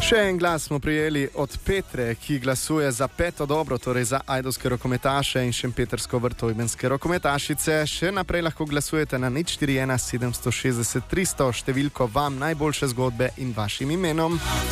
Še en glas smo prijeli od Petre, ki glasuje za peto dobro, torej za ajdovske rokometaše in šempetersko-vrtojbenske rokometašice. Še naprej lahko glasujete na 041 760 300, številko vam najboljše zgodbe in vašim imenom.